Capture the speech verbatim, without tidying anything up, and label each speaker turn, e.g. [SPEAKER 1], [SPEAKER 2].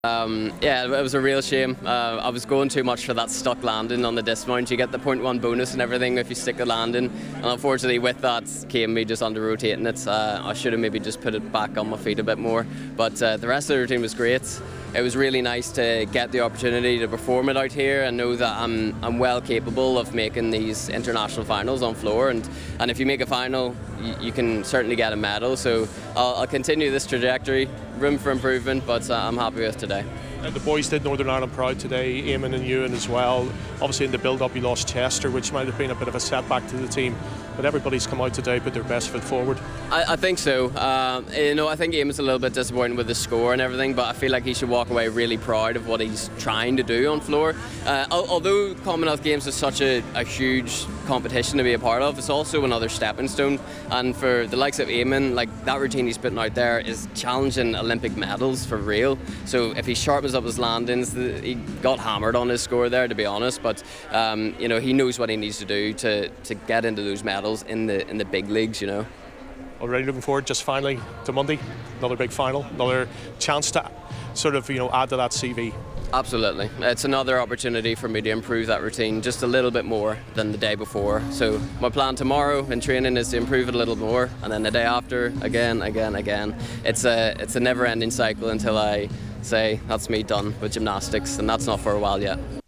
[SPEAKER 1] Um, yeah, it was a real shame. Uh, I was going too much for that stuck landing on the dismount. You get the point one bonus and everything if you stick the landing, and unfortunately with that came me just under rotating it. Uh, I should have maybe just put it back on my feet a bit more, but uh, the rest of the routine was great. It was really nice to get the opportunity to perform it out here and know that I'm, I'm well capable of making these international finals on floor, and, and if you make a final you, you can certainly get a medal, so I'll, I'll continue this trajectory. Room for improvement, but uh, I'm happy with today.
[SPEAKER 2] And the boys did Northern Ireland proud today, Eamon and Ewan as well. Obviously in the build-up you lost Chester, which might have been a bit of a setback to the team, but everybody's come out today, put their best foot forward.
[SPEAKER 1] I, I think so. Uh, you know, I think Eamon's a little bit disappointed with the score and everything, but I feel like he should walk away really proud of what he's trying to do on floor. Uh, although Commonwealth Games is such a, a huge competition to be a part of, it's also another stepping stone, and for the likes of Eamon, like that routine he's putting out there is challenging Olympic medals for real. So if he sharpens up his landings, he got hammered on his score there, to be honest, but um, you know, he knows what he needs to do to, to get into those medals in the in the big leagues, you know.
[SPEAKER 2] Already looking forward just finally to Monday, another big final, another chance to sort of, you know, add to that C V.
[SPEAKER 1] Absolutely. It's another opportunity for me to improve that routine just a little bit more than the day before. So my plan tomorrow in training is to improve it a little more, and then the day after, again, again, again. It's a, it's a never-ending cycle until I say that's me done with gymnastics, and that's not for a while yet.